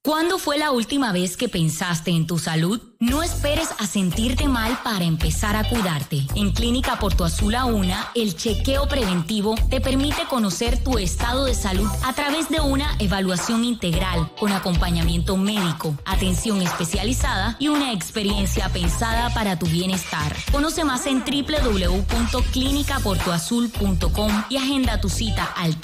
¿Cuándo fue la última vez que pensaste en tu salud? No esperes a sentirte mal para empezar a cuidarte. En Clínica Porto Azul A1, el chequeo preventivo te permite conocer tu estado de salud a través de una evaluación integral con acompañamiento médico, atención especializada y una experiencia pensada para tu bienestar. Conoce más en www.clinicaportoazul.com y agenda tu cita al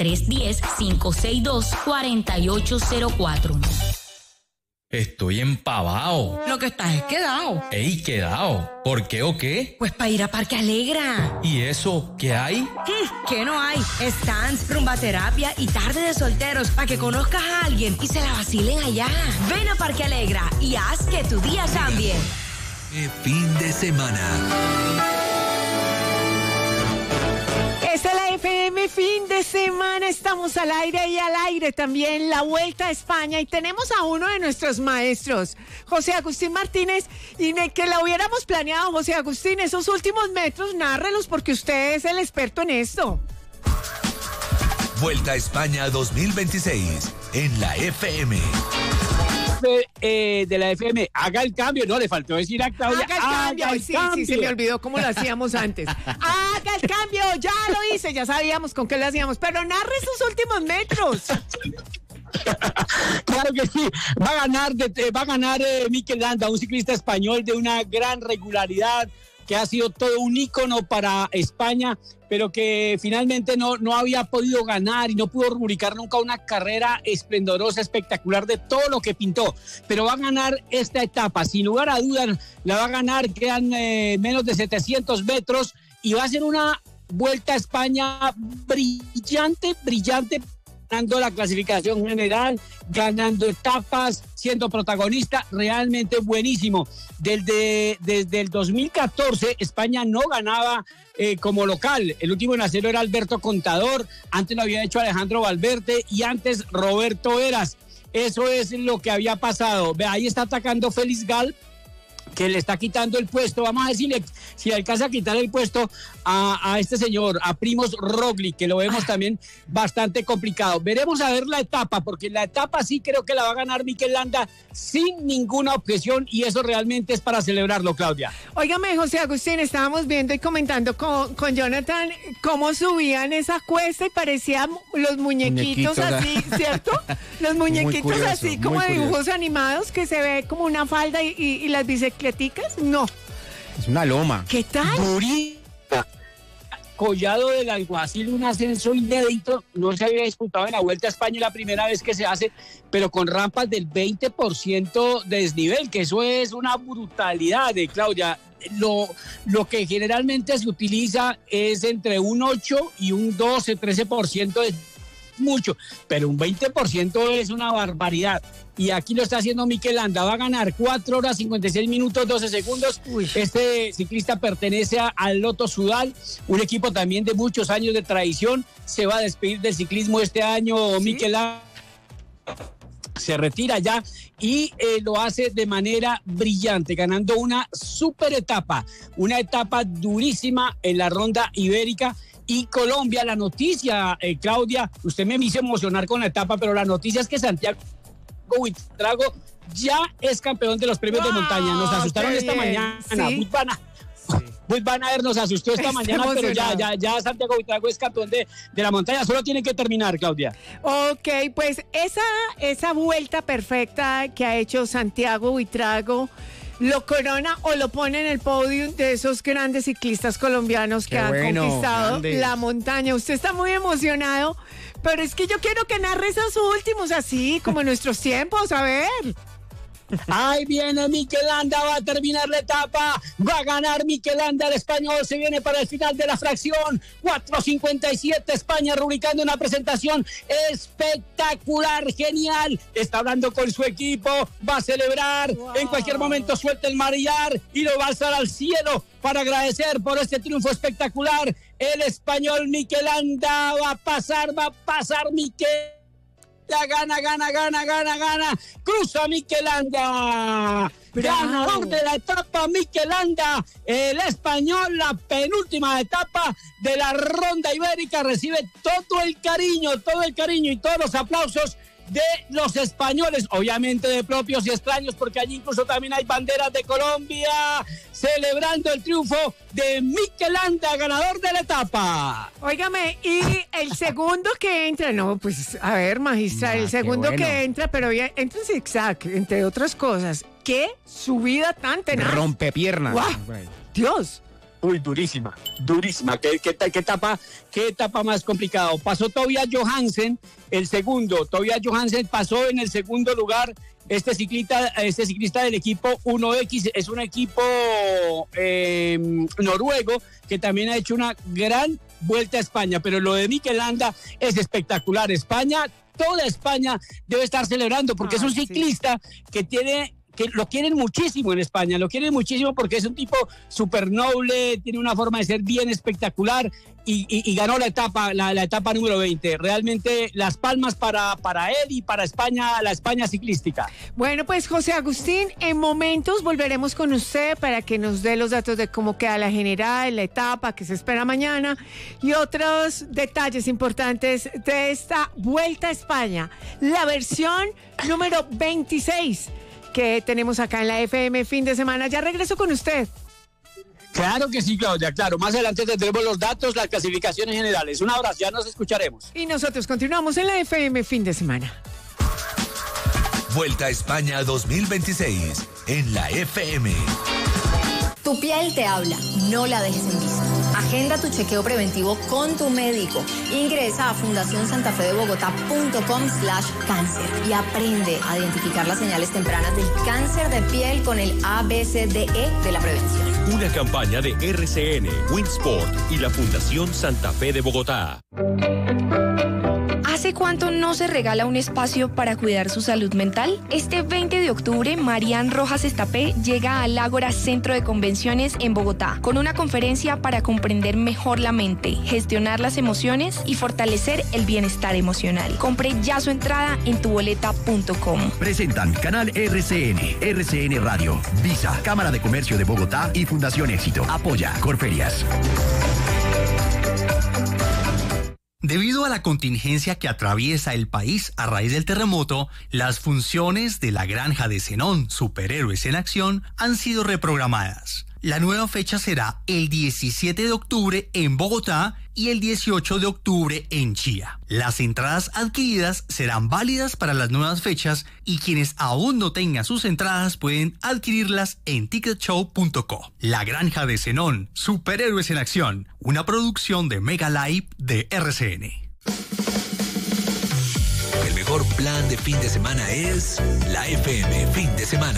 310-562-4804. Estoy empavado. Lo que estás es quedado. Ey, quedado. ¿Por qué o qué? Pues para ir a Parque Alegra. ¿Y eso qué hay? ¿Qué no hay? Stands, rumbaterapia y tarde de solteros para que conozcas a alguien y se la vacilen allá. Ven a Parque Alegra y haz que tu día cambie. Fin de semana. Esta es la FM Fin de Semana, estamos al aire y al aire también la Vuelta a España y tenemos a uno de nuestros maestros, José Agustín Martínez, y que lo hubiéramos planeado. José Agustín, esos últimos metros, nárrelos porque usted es el experto en esto. Vuelta a España 2026 en la FM. De la FM, haga el cambio, no, le faltó decir a Claudia, haga el cambio. Sí, se me olvidó cómo lo hacíamos antes. Haga el cambio, ya lo hice, ya sabíamos con qué lo hacíamos, pero narre sus últimos metros. Claro que sí, va a ganar Mikel Landa, un ciclista español de una gran regularidad, que ha sido todo un ícono para España, pero que finalmente no había podido ganar y no pudo rubricar nunca una carrera esplendorosa, espectacular de todo lo que pintó. Pero va a ganar esta etapa, sin lugar a dudas, la va a ganar, quedan menos de 700 metros y va a ser una Vuelta a España brillante, ganando la clasificación general, ganando etapas, siendo protagonista, realmente buenísimo. Desde el 2014 España no ganaba como local. El último en hacerlo era Alberto Contador, antes lo había hecho Alejandro Valverde y antes Roberto Heras. Eso es lo que había pasado. Ve, ahí está atacando Félix Gal, que le está quitando el puesto. Vamos a decirle si le alcanza a quitar el puesto a este señor, a Primož Roglič, que lo vemos también bastante complicado. Veremos a ver la etapa, porque la etapa sí creo que la va a ganar Mikel Landa sin ninguna objeción, y eso realmente es para celebrarlo, Claudia. Óigame, José Agustín, estábamos viendo y comentando con Jonathan cómo subían esa cuesta y parecían los muñequitos así, ¿cierto? Los muñequitos curioso, así como dibujos animados, que se ve como una falda y las bicicleticas. No. Es una loma. ¿Qué tal? Collado del Alguacil, un ascenso inédito, no se había disputado en la Vuelta a España, la primera vez que se hace, pero con rampas del 20% de desnivel, que eso es una brutalidad, Claudia. Lo que generalmente se utiliza es entre un 8 y un 12, 13% de mucho, pero un 20% es una barbaridad. Y aquí lo está haciendo Mikel Landa, va a ganar 4 horas 56 minutos 12 segundos. Este ciclista pertenece al Lotto Soudal, un equipo también de muchos años de tradición. Se va a despedir del ciclismo este año, ¿sí? Mikel Landa se retira ya y lo hace de manera brillante, ganando una super etapa, una etapa durísima en la Ronda Ibérica. Y Colombia, la noticia, Claudia, usted me hizo emocionar con la etapa, pero la noticia es que Santiago Buitrago ya es campeón de los premios de montaña. Nos asustaron esta mañana. ¿Sí? Muy van a ver, nos asustó esta mañana, pero ya Santiago Buitrago es campeón de la montaña. Solo tiene que terminar, Claudia. Ok, pues esa vuelta perfecta que ha hecho Santiago Buitrago lo corona o lo pone en el podio de esos grandes ciclistas colombianos que han conquistado la montaña. Usted está muy emocionado, pero es que yo quiero que narre esos últimos así, como en nuestros tiempos, a ver. Ahí viene Mikel Landa, va a terminar la etapa, va a ganar Mikel Landa, el español se viene para el final de la fracción, 4:57, España rubricando una presentación espectacular, genial, está hablando con su equipo, va a celebrar, en cualquier momento suelta el manillar y lo va a alzar al cielo para agradecer por este triunfo espectacular. El español Mikel Landa va a pasar Mikel. Gana, cruza Mikel Landa, ganador de la etapa Mikel Landa, el español, la penúltima etapa de la Ronda Ibérica, recibe todo el cariño y todos los aplausos de los españoles, obviamente de propios y extraños, porque allí incluso también hay banderas de Colombia, celebrando el triunfo de Mikel Landa, ganador de la etapa. Óigame, y el segundo que entra, no, pues, a ver, magistra, el segundo que entra, pero ya entra en zigzag, entre otras cosas. ¿Qué subida tan tenaz? Rompepiernas. ¡Guau! Dios. Uy, durísima. ¿Qué etapa más complicado? Pasó Tobias Johansen, el segundo. Tobias Johansen pasó en el segundo lugar. Este ciclista del equipo 1X es un equipo noruego que también ha hecho una gran vuelta a España. Pero lo de Mikel Landa es espectacular. Toda España debe estar celebrando porque es un ciclista que lo quieren muchísimo en España, lo quieren muchísimo porque es un tipo súper noble, tiene una forma de ser bien espectacular y ganó la etapa número 20. Realmente las palmas para él y para España, la España ciclística. Bueno, pues José Agustín, en momentos volveremos con usted para que nos dé los datos de cómo queda la general, la etapa que se espera mañana y otros detalles importantes de esta Vuelta a España, la versión número 26. Que tenemos acá en la FM fin de semana. Ya regreso con usted. Claro que sí, Claudia, claro. Más adelante tendremos los datos, las clasificaciones generales. Un abrazo, ya nos escucharemos. Y nosotros continuamos en la FM fin de semana. Vuelta a España 2026 en la FM. Tu piel te habla, no la dejes en visto. Agenda tu chequeo preventivo con tu médico. Ingresa a fundacionsantafedebogotá.com/cáncer y aprende a identificar las señales tempranas del cáncer de piel con el ABCDE de la prevención. Una campaña de RCN, Winsport y la Fundación Santa Fe de Bogotá. ¿Hace cuánto no se regala un espacio para cuidar su salud mental? Este 20 de octubre, Marian Rojas Estapé llega al Ágora Centro de Convenciones en Bogotá con una conferencia para comprender mejor la mente, gestionar las emociones y fortalecer el bienestar emocional. Compre ya su entrada en tuboleta.com. Presentan Canal RCN, RCN Radio, Visa, Cámara de Comercio de Bogotá y Fundación Éxito. Apoya Corferias. Debido a la contingencia que atraviesa el país a raíz del terremoto, las funciones de la Granja de Zenón, Superhéroes en Acción, han sido reprogramadas. La nueva fecha será el 17 de octubre en Bogotá y el 18 de octubre en Chía. Las entradas adquiridas serán válidas para las nuevas fechas y quienes aún no tengan sus entradas pueden adquirirlas en ticketshow.co. La Granja de Zenón, Superhéroes en Acción, una producción de Mega Live de RCN. El mejor plan de fin de semana es la FM fin de semana.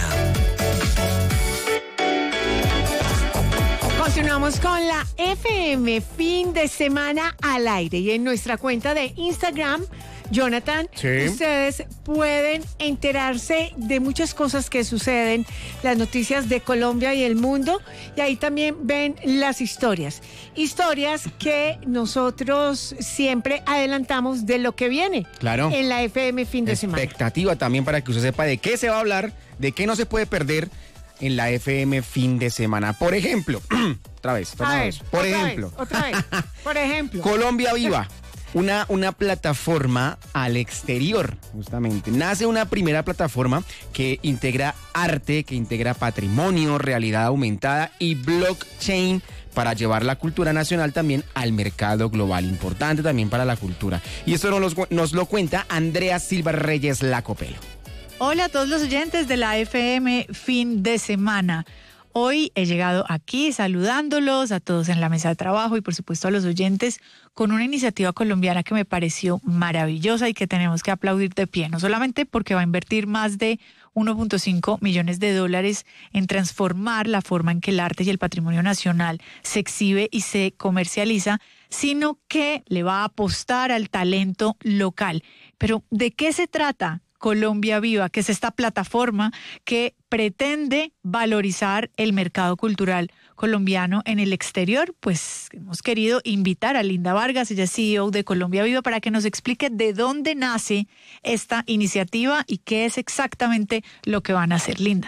Continuamos con la FM fin de semana al aire y en nuestra cuenta de Instagram, Jonathan, ustedes pueden enterarse de muchas cosas que suceden, las noticias de Colombia y el mundo, y ahí también ven las historias que nosotros siempre adelantamos de lo que viene. Claro. En la FM fin de semana. Expectativa también para que usted sepa de qué se va a hablar, de qué no se puede perder en la FM fin de semana. Por ejemplo, otra vez. Por ejemplo, Colombia Viva, una plataforma al exterior, justamente. Nace una primera plataforma que integra arte, que integra patrimonio, realidad aumentada y blockchain para llevar la cultura nacional también al mercado global. Importante también para la cultura. Y esto nos lo cuenta Andrea Silva Reyes Lacopelo. Hola a todos los oyentes de la FM fin de semana. Hoy he llegado aquí saludándolos a todos en la mesa de trabajo y por supuesto a los oyentes con una iniciativa colombiana que me pareció maravillosa y que tenemos que aplaudir de pie, no solamente porque va a invertir más de 1.5 millones de dólares en transformar la forma en que el arte y el patrimonio nacional se exhibe y se comercializa, sino que le va a apostar al talento local. Pero ¿de qué se trata Colombia Viva, que es esta plataforma que pretende valorizar el mercado cultural colombiano en el exterior? Pues hemos querido invitar a Linda Vargas, ella es CEO de Colombia Viva, para que nos explique de dónde nace esta iniciativa y qué es exactamente lo que van a hacer. Linda.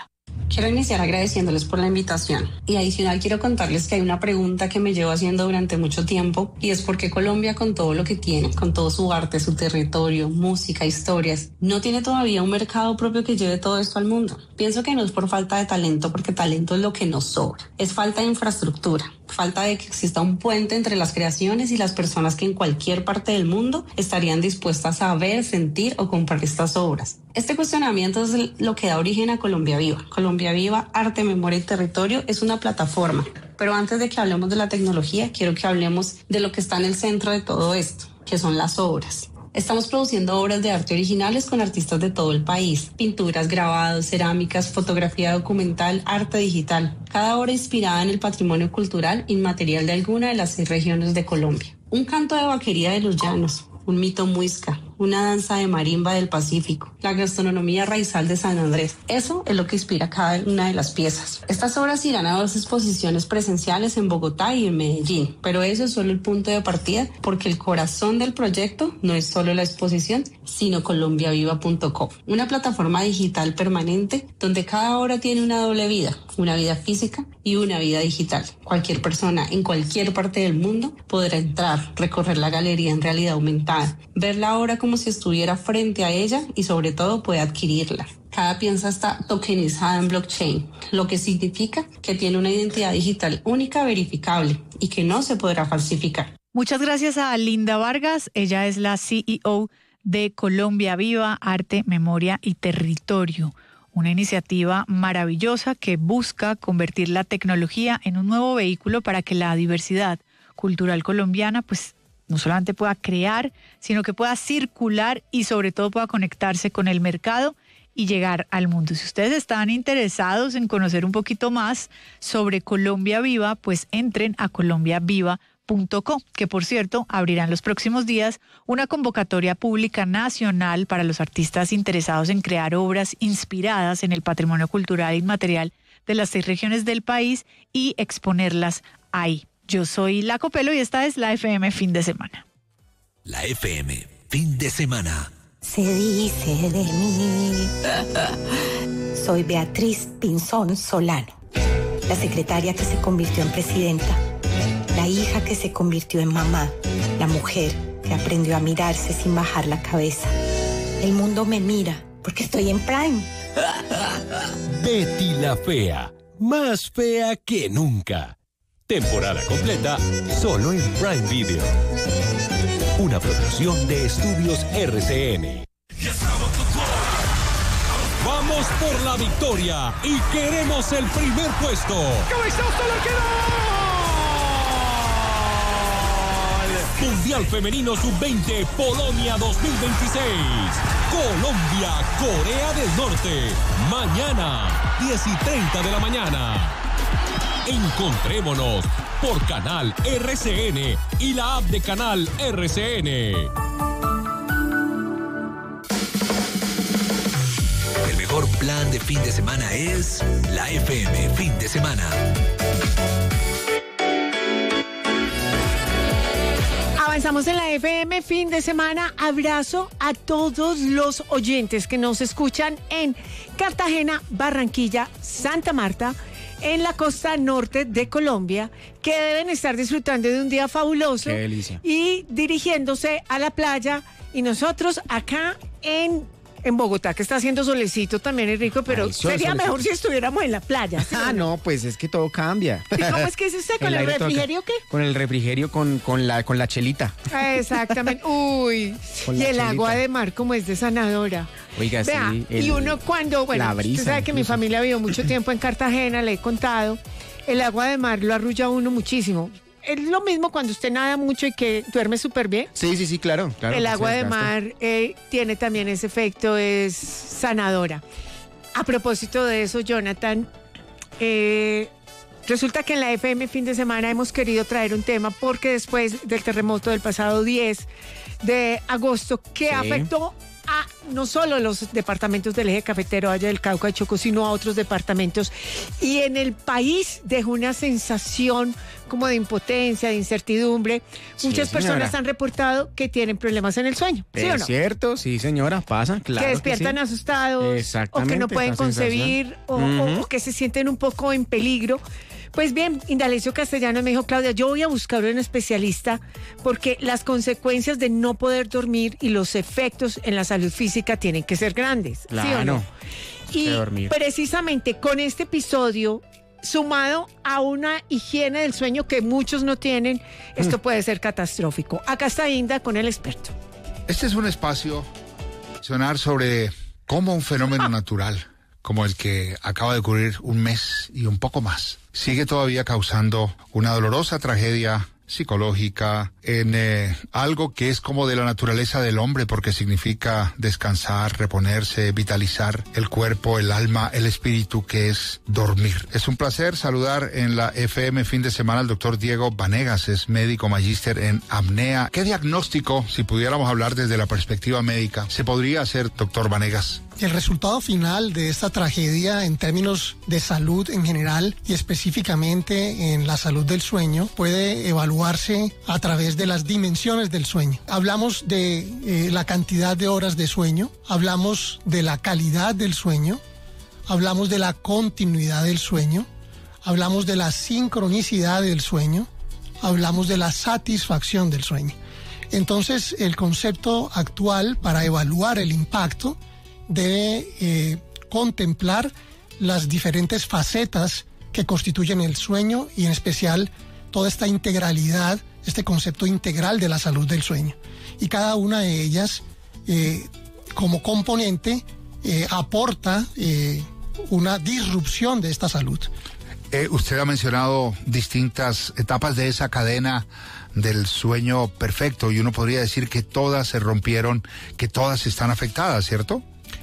Quiero iniciar agradeciéndoles por la invitación y adicional quiero contarles que hay una pregunta que me llevo haciendo durante mucho tiempo y es por qué Colombia, con todo lo que tiene, con todo su arte, su territorio, música, historias, no tiene todavía un mercado propio que lleve todo esto al mundo. Pienso que no es por falta de talento, porque talento es lo que nos sobra. Es falta de infraestructura, falta de que exista un puente entre las creaciones y las personas que en cualquier parte del mundo estarían dispuestas a ver, sentir o comprar estas obras. Este cuestionamiento es lo que da origen a Colombia Viva. Colombia Viva, Arte, Memoria y Territorio es una plataforma. Pero antes de que hablemos de la tecnología, quiero que hablemos de lo que está en el centro de todo esto, que son las obras. Estamos produciendo obras de arte originales con artistas de todo el país. Pinturas, grabados, cerámicas, fotografía documental, arte digital. Cada obra inspirada en el patrimonio cultural inmaterial de alguna de las 6 regiones de Colombia. Un canto de vaquería de los llanos, un mito muisca, una danza de marimba del Pacífico, la gastronomía raizal de San Andrés. Eso es lo que inspira cada una de las piezas. Estas obras irán a 2 exposiciones presenciales en Bogotá y en Medellín, pero eso es solo el punto de partida, porque el corazón del proyecto no es solo la exposición, sino colombiaviva.com, una plataforma digital permanente donde cada obra tiene una doble vida, una vida física y una vida digital. Cualquier persona en cualquier parte del mundo podrá entrar, recorrer la galería en realidad aumentada, ver la obra como si estuviera frente a ella y sobre todo puede adquirirla. Cada pieza está tokenizada en blockchain, lo que significa que tiene una identidad digital única, verificable y que no se podrá falsificar. Muchas gracias a Linda Vargas, ella es la CEO de Colombia Viva, Arte, Memoria y Territorio. Una iniciativa maravillosa que busca convertir la tecnología en un nuevo vehículo para que la diversidad cultural colombiana pues no solamente pueda crear, sino que pueda circular y sobre todo pueda conectarse con el mercado y llegar al mundo. Si ustedes están interesados en conocer un poquito más sobre Colombia Viva, pues entren a colombiaviva.co, que por cierto abrirán los próximos días una convocatoria pública nacional para los artistas interesados en crear obras inspiradas en el patrimonio cultural inmaterial de las 6 regiones del país y exponerlas ahí. Yo soy La Copelo y esta es la FM Fin de Semana. La FM Fin de Semana. Se dice de mí. Soy Beatriz Pinzón Solano, la secretaria que se convirtió en presidenta, la hija que se convirtió en mamá, la mujer que aprendió a mirarse sin bajar la cabeza. El mundo me mira porque estoy en Prime. Betty la Fea, más fea que nunca. Temporada completa solo en Prime Video. Una producción de Estudios RCN. Vamos por la victoria y queremos el primer puesto. ¡Cabezazo al arquero! Mundial Femenino Sub-20 Polonia 2026. Colombia, Corea del Norte. Mañana, 10:30 de la mañana. Encontrémonos por Canal RCN y la app de Canal RCN. El mejor plan de fin de semana es la FM Fin de Semana. Avanzamos en la FM Fin de Semana. Abrazo a todos los oyentes que nos escuchan en Cartagena, Barranquilla, Santa Marta, en la costa norte de Colombia, que deben estar disfrutando de un día fabuloso. Qué delicia. Y dirigiéndose a la playa. Y nosotros acá en Bogotá, que está haciendo solecito, también es rico, pero sería mejor si estuviéramos en la playa. ¿Sí? No, pues es que todo cambia. ¿Y cómo es que es usted? ¿Con el refrigerio qué? Con el refrigerio, con la chelita. Exactamente. Uy, y el agua de mar como es de sanadora. Oiga, vea, sí. Y uno cuando, bueno, usted sabe que mi familia vivió mucho tiempo en Cartagena, le he contado, el agua de mar lo arrulla a uno muchísimo. Es lo mismo cuando usted nada mucho y que duerme súper bien. Sí, claro. El agua de mar tiene también ese efecto, es sanadora. A propósito de eso, Jonathan, resulta que en la FM Fin de Semana hemos querido traer un tema porque después del terremoto del pasado 10 de agosto, que afectó no solo los departamentos del eje cafetero, Valle del Cauca y Chocó, sino a otros departamentos. Y en el país dejó una sensación como de impotencia, de incertidumbre. Muchas personas han reportado que tienen problemas en el sueño. ¿Sí o no? Es cierto, sí, señora, pasa, claro. Que despiertan asustados, o que no pueden concebir, o que se sienten un poco en peligro. Pues bien, Indalecio Castellanos me dijo, Claudia, yo voy a buscar un especialista porque las consecuencias de no poder dormir y los efectos en la salud física tienen que ser grandes. Claro. ¿Sí o no? Y precisamente con este episodio, sumado a una higiene del sueño que muchos no tienen, esto puede ser catastrófico. Acá está Inda con el experto. Este es un espacio sonar sobre cómo un fenómeno natural como el que acaba de ocurrir un mes y un poco más, sigue todavía causando una dolorosa tragedia psicológica en algo que es como de la naturaleza del hombre, porque significa descansar, reponerse, vitalizar el cuerpo, el alma, el espíritu, que es dormir. Es un placer saludar en la FM Fin de Semana al doctor Diego Vanegas, es médico magíster en apnea. ¿Qué diagnóstico, si pudiéramos hablar desde la perspectiva médica, se podría hacer, doctor Vanegas? El resultado final de esta tragedia en términos de salud en general y específicamente en la salud del sueño puede evaluarse a través de las dimensiones del sueño. Hablamos de la cantidad de horas de sueño, hablamos de la calidad del sueño, hablamos de la continuidad del sueño, hablamos de la sincronicidad del sueño, hablamos de la satisfacción del sueño. Entonces, el concepto actual para evaluar el impacto debe contemplar las diferentes facetas que constituyen el sueño y en especial toda esta integralidad, este concepto integral de la salud del sueño. Y cada una de ellas, como componente, aporta una disrupción de esta salud. Usted ha mencionado distintas etapas de esa cadena del sueño perfecto y uno podría decir que todas se rompieron, que todas están afectadas, ¿cierto?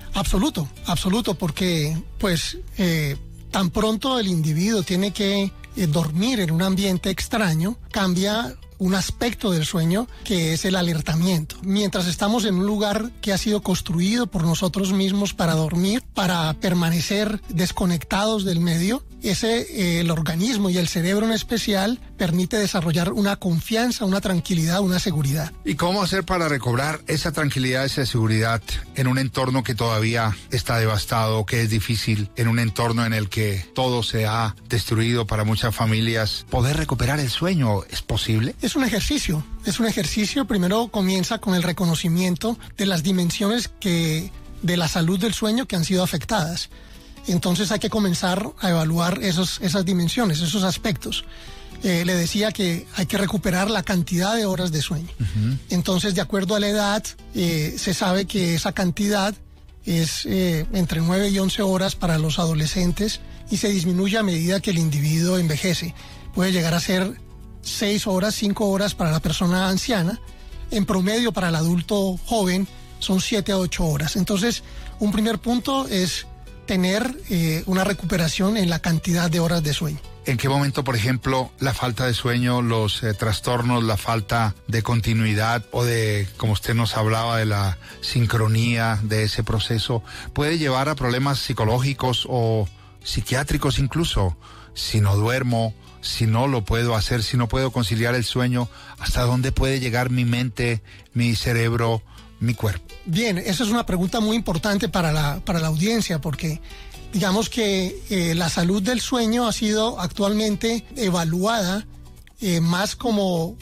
Absoluto, porque pues tan pronto el individuo tiene que dormir en un ambiente extraño, cambia un aspecto del sueño que es el alertamiento. Mientras estamos en un lugar que ha sido construido por nosotros mismos para dormir, para permanecer desconectados del medio, el organismo y el cerebro en especial permite desarrollar una confianza, una tranquilidad, una seguridad. ¿Y cómo hacer para recobrar esa tranquilidad, esa seguridad en un entorno que todavía está devastado, que es difícil, en un entorno en el que todo se ha destruido para muchas familias? ¿Poder recuperar el sueño es posible? Es un ejercicio. Primero comienza con el reconocimiento de las dimensiones de la salud del sueño que han sido afectadas. Entonces hay que comenzar a evaluar esas dimensiones, esos aspectos. Le decía que hay que recuperar la cantidad de horas de sueño. Entonces, de acuerdo a la edad, se sabe que esa cantidad es entre 9 y 11 horas para los adolescentes y se disminuye a medida que el individuo envejece. Puede llegar a ser 6 horas, 5 horas para la persona anciana. En promedio, para el adulto joven, son 7 a 8 horas. Entonces, un primer punto es tener una recuperación en la cantidad de horas de sueño. ¿En qué momento, por ejemplo, la falta de sueño, los trastornos, la falta de continuidad o de, como usted nos hablaba, de la sincronía de ese proceso, puede llevar a problemas psicológicos o psiquiátricos incluso? Si no duermo, si no lo puedo hacer, si no puedo conciliar el sueño, ¿hasta dónde puede llegar mi mente, mi cerebro, mi cuerpo? Bien, esa es una pregunta muy importante para la audiencia, porque digamos que la salud del sueño ha sido actualmente evaluada más como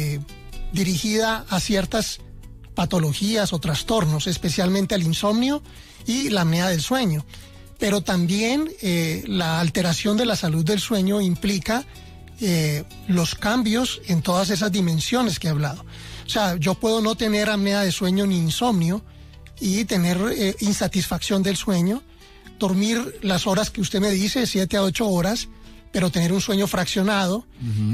dirigida a ciertas patologías o trastornos, especialmente al insomnio y la apnea del sueño. Pero también la alteración de la salud del sueño implica los cambios en todas esas dimensiones que he hablado. O sea, yo puedo no tener apnea de sueño ni insomnio y tener insatisfacción del sueño, dormir las horas que usted me dice, 7 a 8 horas, pero tener un sueño fraccionado,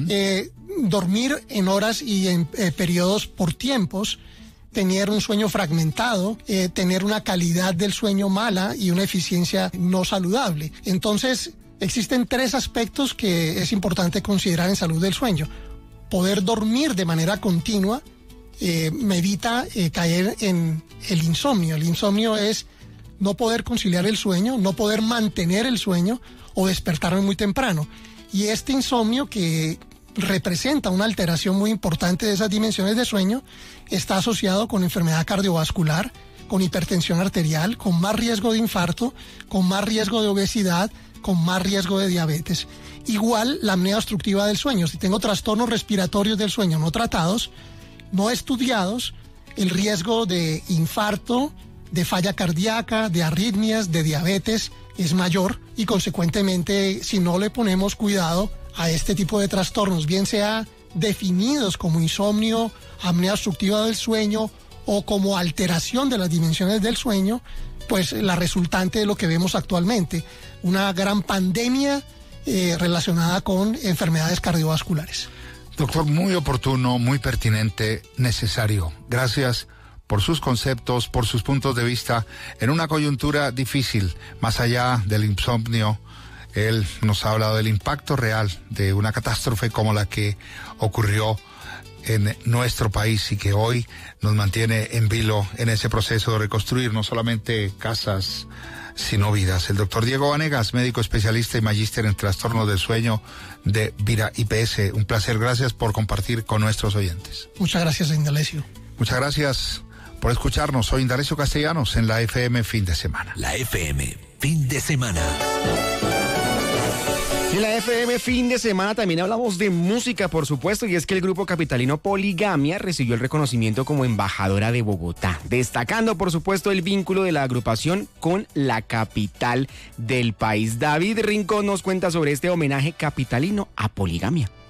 dormir en horas y en periodos por tiempos, tener un sueño fragmentado, tener una calidad del sueño mala y una eficiencia no saludable. Entonces, existen 3 aspectos que es importante considerar en salud del sueño. Poder dormir de manera continua me evita caer en el insomnio. El insomnio es no poder conciliar el sueño, no poder mantener el sueño o despertarme muy temprano. Y este insomnio, que representa una alteración muy importante de esas dimensiones de sueño, está asociado con enfermedad cardiovascular, con hipertensión arterial, con más riesgo de infarto, con más riesgo de obesidad, con más riesgo de diabetes. Igual la apnea obstructiva del sueño. Si tengo trastornos respiratorios del sueño no tratados, no estudiados, el riesgo de infarto, de falla cardíaca, de arritmias, de diabetes es mayor, y consecuentemente, si no le ponemos cuidado a este tipo de trastornos, bien sea definidos como insomnio, apnea obstructiva del sueño o como alteración de las dimensiones del sueño, pues la resultante de lo que vemos actualmente, una gran pandemia relacionada con enfermedades cardiovasculares. Doctor, muy oportuno, muy pertinente, necesario. Gracias por sus conceptos, por sus puntos de vista en una coyuntura difícil. Más allá del insomnio, él nos ha hablado del impacto real de una catástrofe como la que ocurrió en nuestro país y que hoy nos mantiene en vilo en ese proceso de reconstruir no solamente casas, sino vidas. El doctor Diego Vanegas, médico especialista y magíster en trastornos del sueño de Vira IPS. Un placer, gracias por compartir con nuestros oyentes. Muchas gracias, Indalecio. Muchas gracias por escucharnos. Soy Indalecio Castellanos en la FM Fin de Semana. La FM Fin de Semana. En la FM Fin de Semana también hablamos de música, por supuesto, y es que el grupo capitalino Poligamia recibió el reconocimiento como embajadora de Bogotá, destacando, por supuesto, el vínculo de la agrupación con la capital del país. David Rincón nos cuenta sobre este homenaje capitalino a Poligamia.